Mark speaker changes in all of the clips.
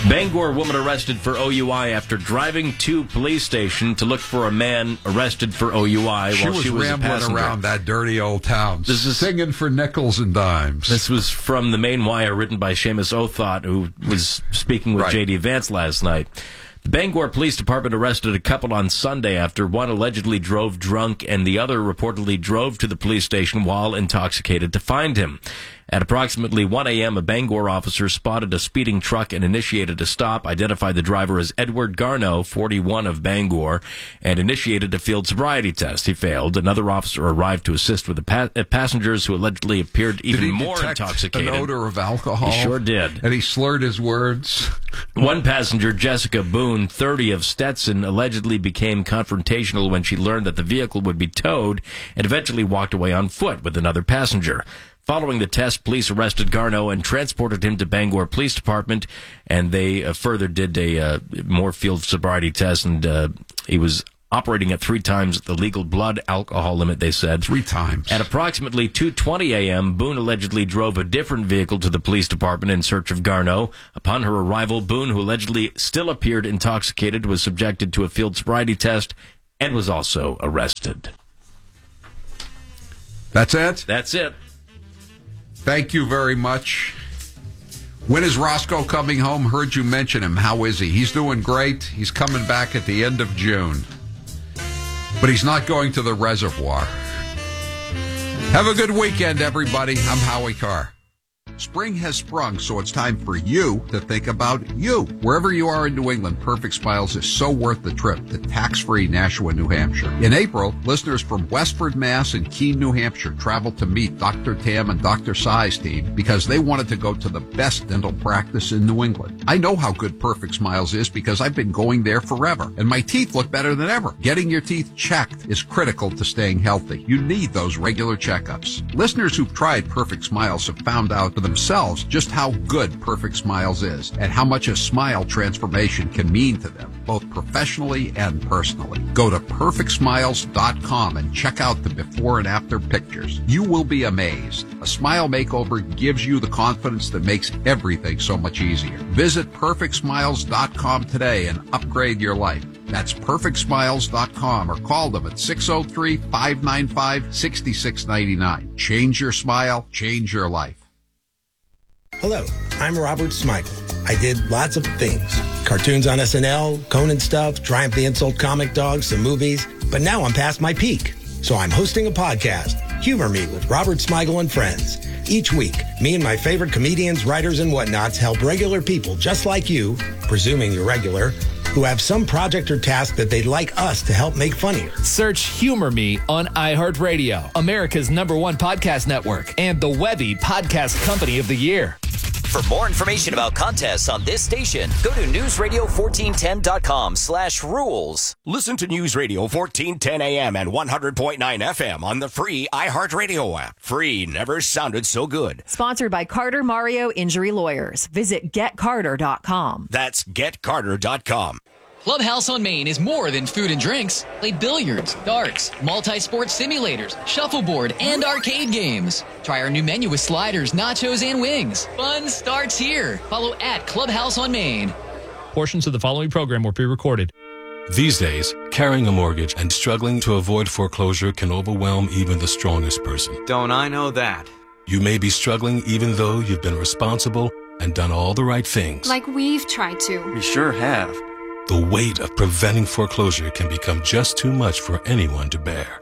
Speaker 1: Bangor woman arrested for OUI after driving to police station to look for a man arrested for OUI while she was a passenger.
Speaker 2: Around that dirty old town. This is singing for nickels and dimes.
Speaker 1: This was from the Main Wire, written by Seamus Othot, who was speaking with J.D. Vance last night. The Bangor Police Department arrested a couple on Sunday after one allegedly drove drunk and the other reportedly drove to the police station while intoxicated to find him. At approximately 1 a.m., a Bangor officer spotted a speeding truck and initiated a stop, identified the driver as Edward Garneau, 41, of Bangor, and initiated a field sobriety test. He failed. Another officer arrived to assist with the passengers who allegedly appeared even more intoxicated.
Speaker 2: An odor of alcohol?
Speaker 1: He sure did.
Speaker 2: And he slurred his words?
Speaker 1: One passenger, Jessica Boone, 30, of Stetson, allegedly became confrontational when she learned that the vehicle would be towed and eventually walked away on foot with another passenger. Following the test, police arrested Garneau and transported him to Bangor Police Department, and they further did a more field sobriety test, and he was operating at 3 times the legal blood alcohol limit, they said.
Speaker 2: 3 times.
Speaker 1: At approximately 2:20 a.m., Boone allegedly drove a different vehicle to the police department in search of Garneau. Upon her arrival, Boone, who allegedly still appeared intoxicated, was subjected to a field sobriety test and was also arrested.
Speaker 2: That's it?
Speaker 1: That's it.
Speaker 2: Thank you very much. When is Roscoe coming home? Heard you mention him. How is he? He's doing great. He's coming back at the end of June. But he's not going to the reservoir. Have a good weekend, everybody. I'm Howie Carr. Spring has sprung, so it's time for you to think about you. Wherever you are in New England, Perfect Smiles is so worth the trip to tax-free Nashua, New Hampshire. In April, listeners from Westford, Mass. and Keene, New Hampshire traveled to meet Dr. Tam and Dr. Sai's team because they wanted to go to the best dental practice in New England. I know how good Perfect Smiles is because I've been going there forever, and my teeth look better than ever. Getting your teeth checked is critical to staying healthy. You need those regular checkups. Listeners who've tried Perfect Smiles have found out for themselves just how good Perfect Smiles is and how much a smile transformation can mean to them, both professionally and personally. Go to perfectsmiles.com and check out the before and after pictures. You will be amazed. A smile makeover gives you the confidence that makes everything so much easier. Visit perfectsmiles.com today and upgrade your life. That's perfectsmiles.com or call them at 603-595-6699. Change your smile, change your life.
Speaker 3: Hello, I'm Robert Smigel. I did lots of things. Cartoons on SNL, Conan stuff, Triumph the Insult Comic Dog, some movies. But now I'm past my peak. So I'm hosting a podcast, Humor Me with Robert Smigel and Friends. Each week, me and my favorite comedians, writers, and whatnots help regular people just like you, presuming you're regular, who have some project or task that they'd like us to help make funnier.
Speaker 4: Search Humor Me on iHeartRadio, America's #1 podcast network, and the Webby Podcast Company of the Year.
Speaker 5: For more information about contests on this station, go to newsradio1410.com/rules.
Speaker 6: Listen to News Radio 1410 AM and 100.9 FM on the free iHeartRadio app. Free never sounded so good.
Speaker 7: Sponsored by Carter Mario Injury Lawyers. Visit getcarter.com.
Speaker 6: That's getcarter.com.
Speaker 8: Clubhouse on Main is more than food and drinks. Play billiards, darts, multi-sport simulators, shuffleboard, and arcade games. Try our new menu with sliders, nachos, and wings. Fun starts here. Follow at Clubhouse on Main.
Speaker 9: Portions of the following program were pre-recorded.
Speaker 10: These days, carrying a mortgage and struggling to avoid foreclosure can overwhelm even the strongest person.
Speaker 11: Don't I know that?
Speaker 10: You may be struggling even though you've been responsible and done all the right things.
Speaker 12: Like we've tried to.
Speaker 11: We sure have.
Speaker 10: The weight of preventing foreclosure can become just too much for anyone to bear.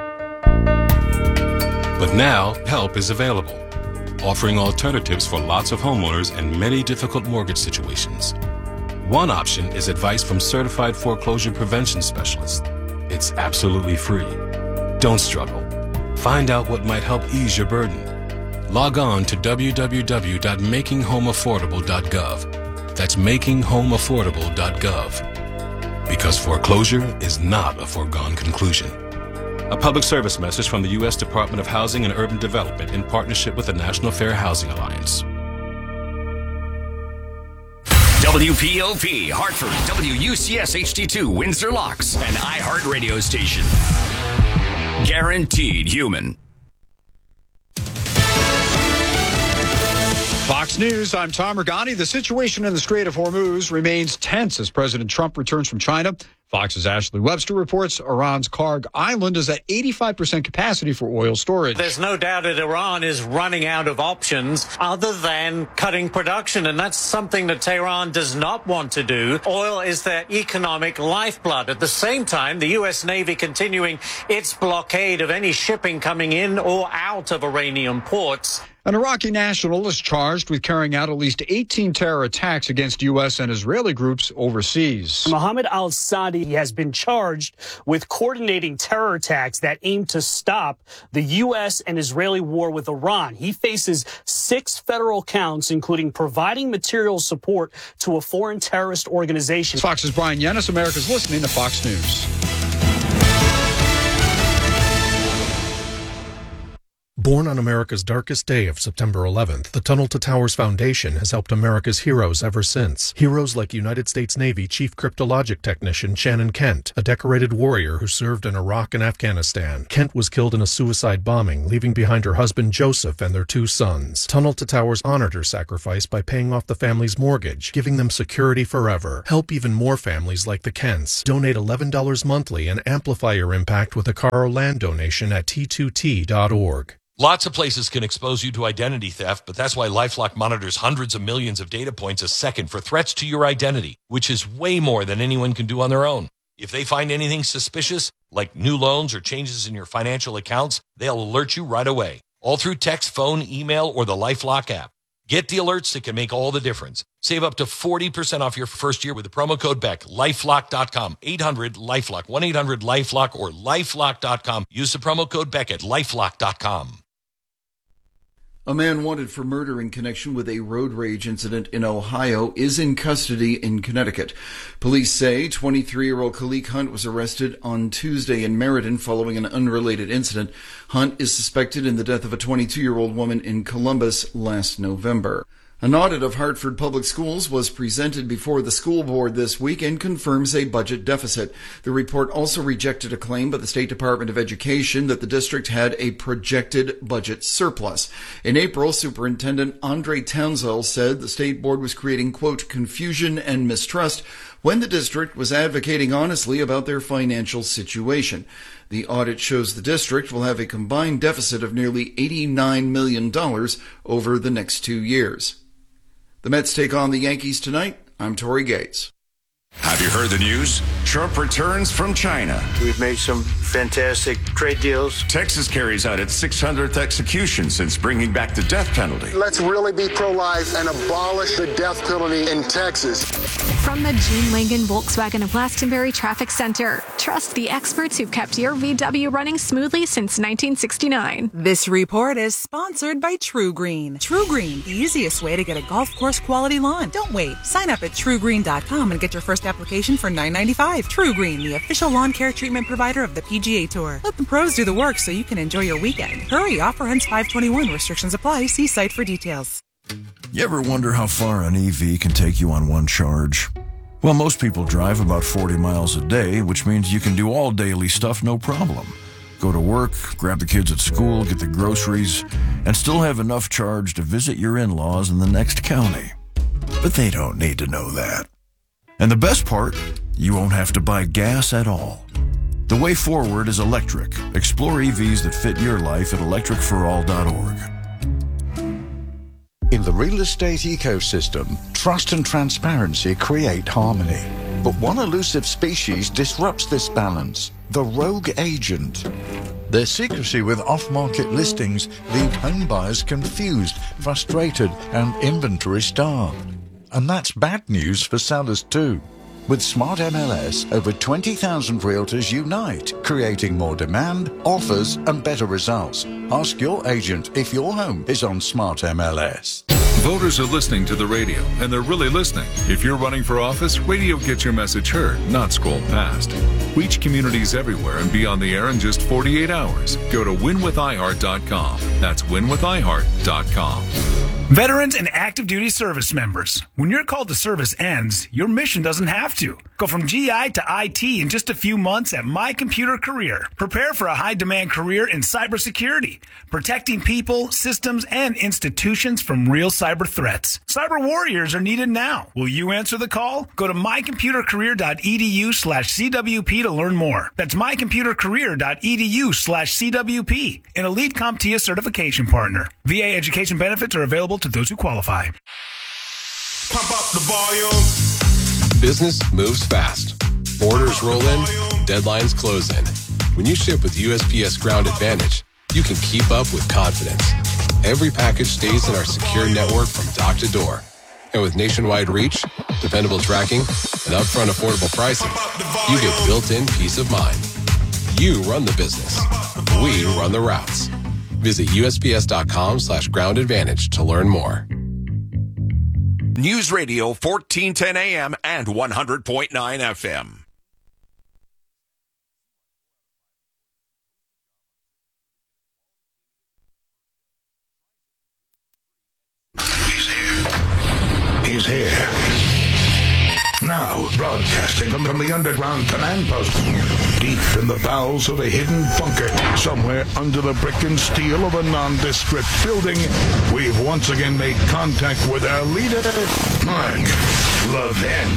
Speaker 10: But now, help is available, offering alternatives for lots of homeowners in many difficult mortgage situations. One option is advice from certified foreclosure prevention specialists. It's absolutely free. Don't struggle. Find out what might help ease your burden. Log on to www.makinghomeaffordable.gov. That's makinghomeaffordable.gov. Because foreclosure is not a foregone conclusion. A public service message from the U.S. Department of Housing and Urban Development in partnership with the National Fair Housing Alliance.
Speaker 6: WPOP, Hartford, WUCS HD2, Windsor Locks, an iHeart radio station. Guaranteed human.
Speaker 9: Fox
Speaker 12: Fox News, I'm Tom Regani. The situation in the Strait of Hormuz remains tense as President Trump returns from China. Fox's Ashley Webster reports Iran's Karg Island is at 85% capacity for oil storage.
Speaker 13: There's no doubt that Iran is running out of options other than cutting production, and that's something that Tehran does not want to do. Oil is their economic lifeblood. At the same time, the U.S. Navy continuing its blockade of any shipping coming in or out of Iranian ports.
Speaker 12: An Iraqi national is charged with carrying out at least 18 terror attacks against U.S. and Israeli groups overseas.
Speaker 14: Mohammed al-Sadi has been charged with coordinating terror attacks that aim to stop the U.S. and Israeli war with Iran. He faces 6 federal counts, including providing material support to a foreign terrorist organization.
Speaker 12: Fox's Brian Yennis, America's listening to Fox News.
Speaker 15: Born on America's darkest day of September 11th, the Tunnel to Towers Foundation has helped America's heroes ever since. Heroes like United States Navy Chief Cryptologic Technician Shannon Kent, a decorated warrior who served in Iraq and Afghanistan. Kent was killed in a suicide bombing, leaving behind her husband Joseph and their 2 sons. Tunnel to Towers honored her sacrifice by paying off the family's mortgage, giving them security forever. Help even more families like the Kents. Donate $11 monthly and amplify your impact with a car or land donation at t2t.org.
Speaker 16: Lots of places can expose you to identity theft, but that's why LifeLock monitors hundreds of millions of data points a second for threats to your identity, which is way more than anyone can do on their own. If they find anything suspicious, like new loans or changes in your financial accounts, they'll alert you right away, all through text, phone, email, or the LifeLock app. Get the alerts that can make all the difference. Save up to 40% off your first year with the promo code BECK. LifeLock.com. 800-LifeLock. 1-800-LifeLock or LifeLock.com. Use the promo code BECK at LifeLock.com.
Speaker 17: A man wanted for murder in connection with a road rage incident in Ohio is in custody in Connecticut. Police say 23-year-old Khalik Hunt was arrested on Tuesday in Meriden following an unrelated incident. Hunt is suspected in the death of a 22-year-old woman in Columbus last November. An audit of Hartford Public Schools was presented before the school board this week and confirms a budget deficit. The report also rejected a claim by the State Department of Education that the district had a projected budget surplus. In April, Superintendent Andre Townsell said the state board was creating, quote, confusion and mistrust when the district was advocating honestly about their financial situation. The audit shows the district will have a combined deficit of nearly $89 million over the next 2 years. The Mets take on the Yankees tonight. I'm Torrey Gates.
Speaker 18: Have you heard the news? Trump returns from China.
Speaker 19: We've made some fantastic trade deals.
Speaker 18: Texas carries out its 600th execution since bringing back the death penalty.
Speaker 20: Let's really be pro-life and abolish the death penalty in Texas.
Speaker 21: From the Gene Langan Volkswagen of Glastonbury Traffic Center, trust the experts who've kept your VW running smoothly since 1969.
Speaker 22: This report is sponsored by True Green. True Green, the easiest way to get a golf course quality lawn. Don't wait. Sign up at truegreen.com and get your first application for $9.95. True Green, the official lawn care treatment provider of the PGA Tour. Let the pros do the work so you can enjoy your weekend. Hurry, offer ends 5/21. Restrictions apply. See site for details.
Speaker 23: You ever wonder how far an EV can take you on one charge? Well, most people drive about 40 miles a day, which means you can do all daily stuff no problem. Go to work, grab the kids at school, get the groceries, and still have enough charge to visit your in-laws in the next county. But they don't need to know that. And the best part, you won't have to buy gas at all. The way forward is electric. Explore EVs that fit your life at electricforall.org.
Speaker 24: In the real estate ecosystem, trust and transparency create harmony. But one elusive species disrupts this balance, the rogue agent. Their secrecy with off-market listings leave home buyers confused, frustrated, and inventory starved. And that's bad news for sellers too. With Smart MLS, over 20,000 realtors unite, creating more demand, offers, and better results. Ask your agent if your home is on Smart MLS.
Speaker 25: Voters are listening to the radio, and they're really listening. If you're running for office, radio gets your message heard, not scrolled past. Reach communities everywhere and be on the air in just 48 hours. Go to winwithiheart.com. That's winwithiheart.com.
Speaker 1: Veterans and active duty service members, when your call to service ends, your mission doesn't have to. Go from GI to IT in just a few months at My Computer Career. Prepare for a high-demand career in cybersecurity, protecting people, systems, and institutions from real cyber threats. Cyber warriors are needed now. Will you answer the call? Go to mycomputercareer.edu/CWP to learn more. That's mycomputercareer.edu/CWP, an elite CompTIA certification partner. VA education benefits are available to those who qualify.
Speaker 2: Pump up the volume.
Speaker 3: Business moves fast. Orders roll in, deadlines close in. When you ship with USPS Ground Advantage, you can keep up with confidence. Every package stays in our secure network from dock to door. And with nationwide reach, dependable tracking, and upfront affordable pricing, you get built-in peace of mind. You run the business. We run the routes. Visit USPS.com/Ground Advantage to learn more.
Speaker 6: News Radio 1410 AM and 100.9 FM.
Speaker 2: He's here. Now, broadcasting from the underground command post, deep in the bowels of a hidden bunker, somewhere under the brick and steel of a nondescript building, we've once again made contact with our leader, Mark Levin.